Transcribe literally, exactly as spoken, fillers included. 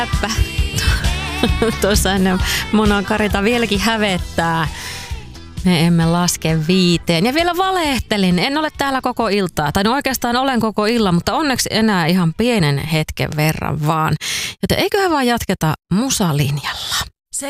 Läppä. Tuossa ennen Mona Karita vieläkin hävettää. Me emme laske viiteen. Ja vielä valehtelin. En ole täällä koko iltaa. Tai no oikeastaan olen koko illan, mutta onneksi enää ihan pienen hetken verran vaan. Joten eiköhän vaan jatketa musalinjalla.